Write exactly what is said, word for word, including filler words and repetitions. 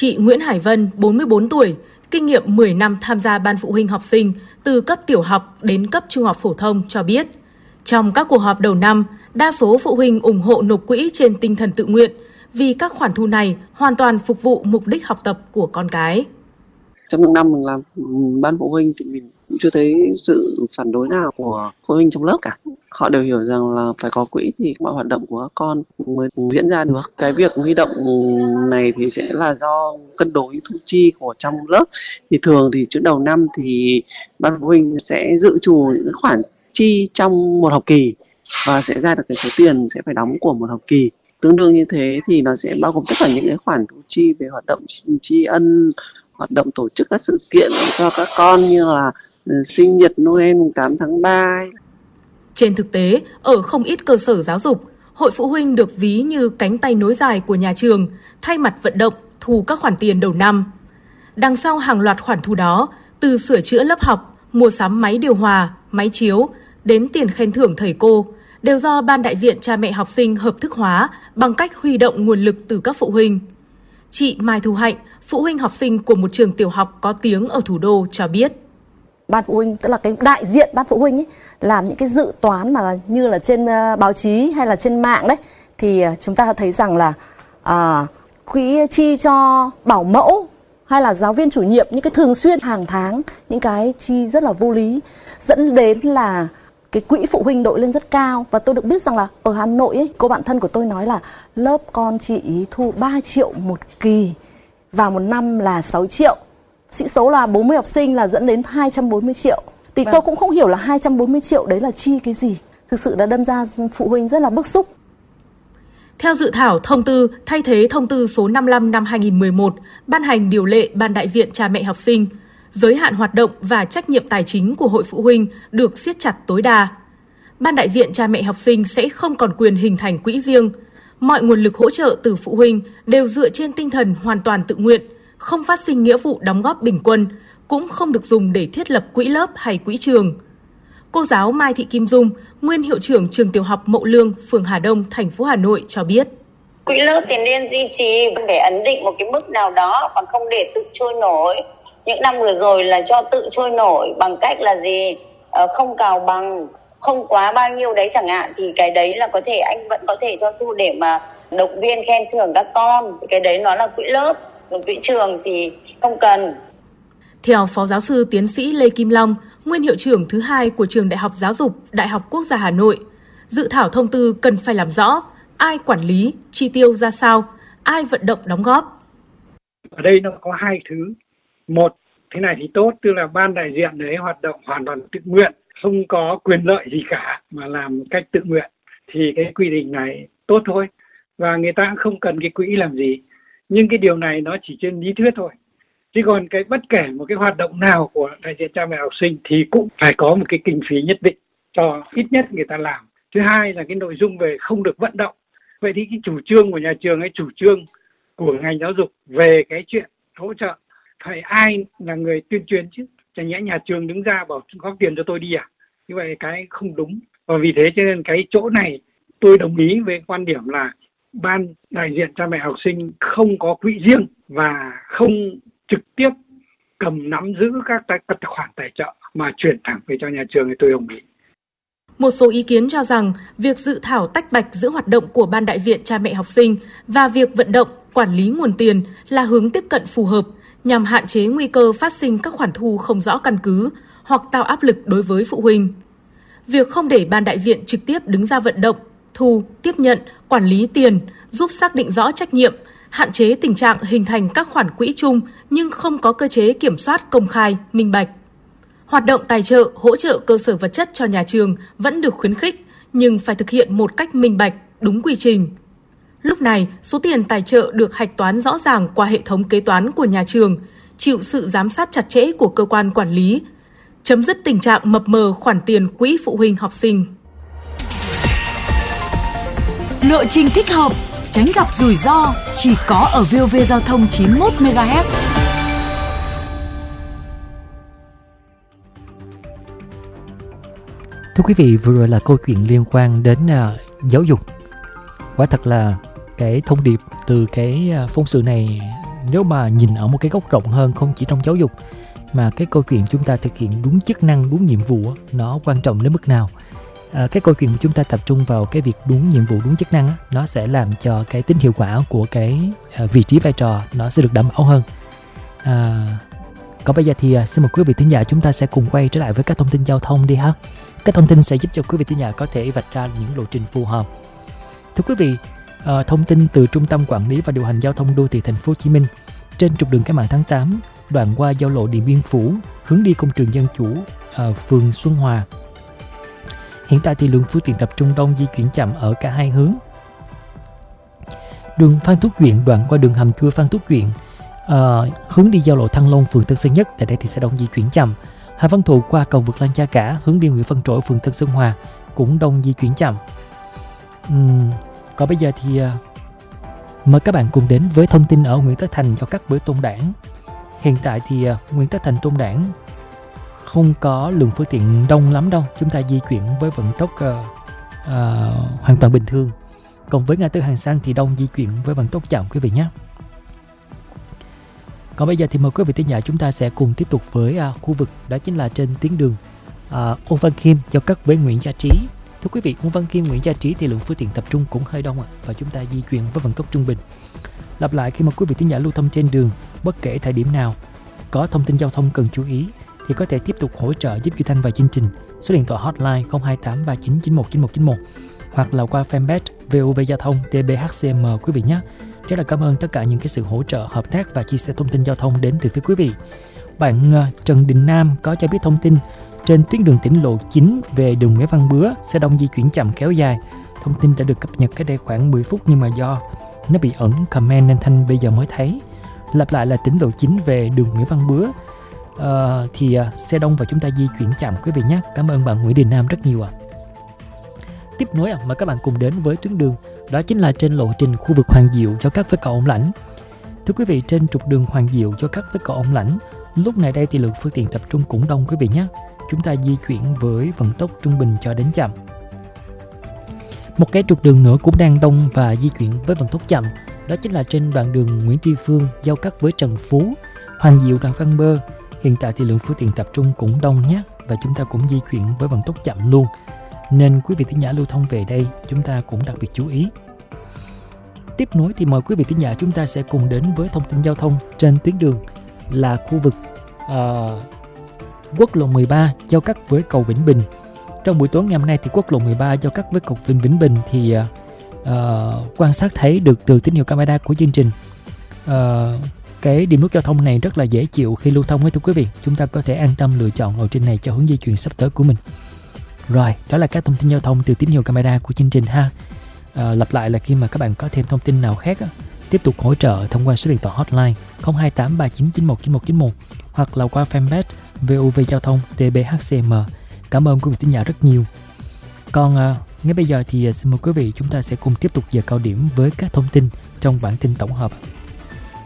Chị Nguyễn Hải Vân, bốn mươi bốn tuổi, kinh nghiệm mười năm tham gia ban phụ huynh học sinh từ cấp tiểu học đến cấp trung học phổ thông cho biết, trong các cuộc họp đầu năm, đa số phụ huynh ủng hộ nộp quỹ trên tinh thần tự nguyện vì các khoản thu này hoàn toàn phục vụ mục đích học tập của con cái. Trong những năm mình làm ban phụ huynh thì mình cũng chưa thấy sự phản đối nào của phụ huynh trong lớp cả. Họ đều hiểu rằng là phải có quỹ thì mọi hoạt động của các con mới diễn ra được. Cái việc huy động này thì sẽ là do cân đối thu chi của trong lớp. Thì thường thì trước đầu năm thì ban phụ huynh sẽ dự trù những khoản chi trong một học kỳ và sẽ ra được cái số tiền sẽ phải đóng của một học kỳ. Tương đương như thế thì nó sẽ bao gồm tất cả những cái khoản thu chi về hoạt động tri ân, hoạt động tổ chức các sự kiện cho các con như là sinh nhật Noel mùng tám tháng ba. Trên thực tế, ở không ít cơ sở giáo dục, hội phụ huynh được ví như cánh tay nối dài của nhà trường, thay mặt vận động thu các khoản tiền đầu năm. Đằng sau hàng loạt khoản thu đó, từ sửa chữa lớp học, mua sắm máy điều hòa, máy chiếu, đến tiền khen thưởng thầy cô, đều do ban đại diện cha mẹ học sinh hợp thức hóa bằng cách huy động nguồn lực từ các phụ huynh. Chị Mai Thu Hạnh, phụ huynh học sinh của một trường tiểu học có tiếng ở thủ đô cho biết. Ban phụ huynh, tức là cái đại diện ban phụ huynh ấy, làm những cái dự toán mà như là trên uh, báo chí hay là trên mạng đấy, thì uh, chúng ta thấy rằng là uh, quỹ chi cho bảo mẫu hay là giáo viên chủ nhiệm, những cái thường xuyên hàng tháng, những cái chi rất là vô lý, dẫn đến là cái quỹ phụ huynh đội lên rất cao. Và tôi được biết rằng là ở Hà Nội ấy, cô bạn thân của tôi nói là lớp con chị ý thu ba triệu một kỳ và một năm là sáu triệu. Sĩ số là bốn mươi học sinh là dẫn đến hai trăm bốn mươi triệu. Thì tôi cũng không hiểu là hai trăm bốn mươi triệu đấy là chi cái gì. Thực sự đã đâm ra phụ huynh rất là bức xúc. Theo dự thảo thông tư thay thế thông tư số năm mươi lăm năm hai nghìn không trăm mười một ban hành điều lệ ban đại diện cha mẹ học sinh, giới hạn hoạt động và trách nhiệm tài chính của hội phụ huynh được siết chặt tối đa. Ban đại diện cha mẹ học sinh sẽ không còn quyền hình thành quỹ riêng. Mọi nguồn lực hỗ trợ từ phụ huynh đều dựa trên tinh thần hoàn toàn tự nguyện, không phát sinh nghĩa vụ đóng góp bình quân, cũng không được dùng để thiết lập quỹ lớp hay quỹ trường. Cô giáo Mai Thị Kim Dung, nguyên hiệu trưởng trường tiểu học Mậu Lương, phường Hà Đông, thành phố Hà Nội cho biết. Quỹ lớp thì nên duy trì để ấn định một cái mức nào đó, còn không để tự trôi nổi. Những năm vừa rồi là cho tự trôi nổi bằng cách là gì? Ờ, không cào bằng, không quá bao nhiêu đấy chẳng hạn, thì cái đấy là có thể anh vẫn có thể cho thu để mà động viên khen thưởng các con. Cái đấy nó là quỹ lớp, còn quỹ trường thì không cần. Theo Phó Giáo sư Tiến sĩ Lê Kim Long, nguyên hiệu trưởng thứ hai của Trường Đại học Giáo dục Đại học Quốc gia Hà Nội, dự thảo thông tư cần phải làm rõ ai quản lý, chi tiêu ra sao, ai vận động đóng góp. Ở đây nó có hai thứ. Một, thế này thì tốt, tức là ban đại diện đấy hoạt động hoàn toàn tự nguyện, không có quyền lợi gì cả mà làm một cách tự nguyện. Thì cái quy định này tốt thôi. Và người ta cũng không cần cái quỹ làm gì. Nhưng cái điều này nó chỉ trên lý thuyết thôi. Chứ còn cái bất kể một cái hoạt động nào của đại diện cha mẹ học sinh thì cũng phải có một cái kinh phí nhất định cho ít nhất người ta làm. Thứ hai là cái nội dung về không được vận động. Vậy thì cái chủ trương của nhà trường hay chủ trương của ngành giáo dục về cái chuyện hỗ trợ, phải ai là người tuyên truyền chứ? Chẳng nhẽ nhà trường đứng ra bảo góp tiền cho tôi đi à? Như vậy cái không đúng. Và vì thế cho nên cái chỗ này tôi đồng ý với quan điểm là ban đại diện cha mẹ học sinh không có quỹ riêng và không trực tiếp cầm nắm giữ các tài, các tài khoản tài trợ mà chuyển thẳng về cho nhà trường thì tôi đồng ý. Một số ý kiến cho rằng việc dự thảo tách bạch giữa hoạt động của ban đại diện cha mẹ học sinh và việc vận động, quản lý nguồn tiền là hướng tiếp cận phù hợp nhằm hạn chế nguy cơ phát sinh các khoản thu không rõ căn cứ hoặc tạo áp lực đối với phụ huynh. Việc không để ban đại diện trực tiếp đứng ra vận động, thu, tiếp nhận, quản lý tiền giúp xác định rõ trách nhiệm, hạn chế tình trạng hình thành các khoản quỹ chung nhưng không có cơ chế kiểm soát công khai, minh bạch. Hoạt động tài trợ, hỗ trợ cơ sở vật chất cho nhà trường vẫn được khuyến khích, nhưng phải thực hiện một cách minh bạch, đúng quy trình. Lúc này, số tiền tài trợ được hạch toán rõ ràng qua hệ thống kế toán của nhà trường, chịu sự giám sát chặt chẽ của cơ quan quản lý, chấm dứt tình trạng mập mờ khoản tiền quỹ phụ huynh học sinh. Lộ trình thích hợp, tránh gặp rủi ro chỉ có ở vê o vê Giao thông chín mươi mốt mê ga héc. Thưa quý vị, vừa rồi là câu chuyện liên quan đến uh, giáo dục. Quả thật là cái thông điệp từ cái uh, phóng sự này nếu mà nhìn ở một cái góc rộng hơn, không chỉ trong giáo dục mà cái câu chuyện chúng ta thực hiện đúng chức năng, đúng nhiệm vụ nó quan trọng đến mức nào. À, cái câu chuyện của chúng ta tập trung vào cái việc đúng nhiệm vụ, đúng chức năng á, nó sẽ làm cho cái tính hiệu quả của cái à, vị trí vai trò nó sẽ được đảm bảo hơn. À, còn bây giờ thì à, xin mời quý vị thính giả chúng ta sẽ cùng quay trở lại với các thông tin giao thông đi ha. Các thông tin sẽ giúp cho quý vị thính giả có thể vạch ra những lộ trình phù hợp. Thưa quý vị, à, thông tin từ Trung tâm Quản lý và Điều hành Giao thông Đô thị Thành phố Hồ Chí Minh, trên trục đường Cách mạng tháng tám, đoạn qua giao lộ Điện Biên Phủ, hướng đi công trường Dân Chủ, ở phường Xuân Hòa. Hiện tại thì lượng phương tiện tập trung đông, di chuyển chậm ở cả hai hướng. Đường Phan Thúc Duyện đoạn qua đường hầm chui Phan Thúc Duyện, uh, hướng đi giao lộ Thăng Long, phường Tân Sơn Nhất, tại đây thì sẽ đông di chuyển chậm. Hà Văn Thụ qua cầu vượt Lan Cha Cả, hướng đi Nguyễn Văn Trỗi, phường Tân Sơn Hòa, cũng đông di chuyển chậm. Uhm, còn bây giờ thì uh, mời các bạn cùng đến với thông tin ở Nguyễn Tất Thành do các với Tôn Đản. Hiện tại thì uh, Nguyễn Tất Thành Tôn Đản không có lượng phương tiện đông lắm đâu, chúng ta di chuyển với vận tốc uh, uh, hoàn toàn bình thường. Còn với ngã tư Hàng Xăng thì đông di chuyển với vận tốc chậm quý vị nhé. Còn bây giờ thì mời quý vị thính giả chúng ta sẽ cùng tiếp tục với uh, khu vực đó chính là trên tuyến đường uh, Ung Văn Khiêm giao cắt với Nguyễn Gia Trí. Thưa quý vị, Ung Văn Khiêm, Nguyễn Gia Trí thì lượng phương tiện tập trung cũng hơi đông ạ, à, và chúng ta di chuyển với vận tốc trung bình. Lặp lại, khi mà quý vị thính giả lưu thông trên đường, bất kể thời điểm nào có thông tin giao thông cần chú ý thì có thể tiếp tục hỗ trợ giúp Duy Thanh và chương trình. Số điện thoại hotline không hai tám ba chín chín một chín một chín một hoặc là qua fanpage vê o vê Giao thông tê bê hát xê em quý vị nhé. Rất là cảm ơn tất cả những cái sự hỗ trợ, hợp tác và chia sẻ thông tin giao thông đến từ phía quý vị. Bạn uh, Trần Đình Nam có cho biết thông tin trên tuyến đường tỉnh lộ chín về đường Nguyễn Văn Bứa sẽ đông di chuyển chậm kéo dài. Thông tin đã được cập nhật cách đây khoảng mười phút nhưng mà do nó bị ẩn comment nên Thanh bây giờ mới thấy. Lặp lại là tỉnh lộ chín về đường Nguyễn Văn Bứa uh, thì uh, xe đông và chúng ta di chuyển chậm quý vị nhé. Cảm ơn bạn Nguyễn Đình Nam rất nhiều ạ. À. Tiếp nối à, mời các bạn cùng đến với tuyến đường đó chính là trên lộ trình khu vực Hoàng Diệu giao cắt với cầu Ông Lãnh. Thưa quý vị, trên trục đường Hoàng Diệu giao cắt với cầu Ông Lãnh, lúc này đây thì lượng phương tiện tập trung cũng đông quý vị nhé. Chúng ta di chuyển với vận tốc trung bình cho đến chậm. Một cái trục đường nữa cũng đang đông và di chuyển với vận tốc chậm, đó chính là trên đoạn đường Nguyễn Tri Phương giao cắt với Trần Phú, Hoàng Diệu, Đoàn Văn Bơ. Hiện tại thì lượng phương tiện tập trung cũng đông nhé, và chúng ta cũng di chuyển với vận tốc chậm luôn. Nên quý vị thính giả lưu thông về đây chúng ta cũng đặc biệt chú ý. Tiếp nối thì mời quý vị thính giả chúng ta sẽ cùng đến với thông tin giao thông trên tuyến đường là khu vực uh, quốc lộ mười ba giao cắt với cầu Vĩnh Bình. Trong buổi tối ngày hôm nay thì quốc lộ mười ba giao cắt với cầu Vĩnh Vĩnh Bình thì uh, uh, quan sát thấy được từ tín hiệu camera của chương trình. Uh, cái điểm nút giao thông này rất là dễ chịu khi lưu thông ấy thưa quý vị. Chúng ta có thể an tâm lựa chọn lộ trình này cho hướng di chuyển sắp tới của mình. Rồi, đó là các thông tin giao thông từ tín hiệu camera của chương trình ha. À, lặp lại là khi mà các bạn có thêm thông tin nào khác á, tiếp tục hỗ trợ thông qua số điện thoại hotline không hai tám ba chín chín một chín một chín một hoặc là qua fanpage vê o vê Giao thông tê bê hát xê em. Cảm ơn quý vị thính giả rất nhiều. Còn à, ngay bây giờ thì xin mời quý vị chúng ta sẽ cùng tiếp tục giờ cao điểm với các thông tin trong bản tin tổng hợp.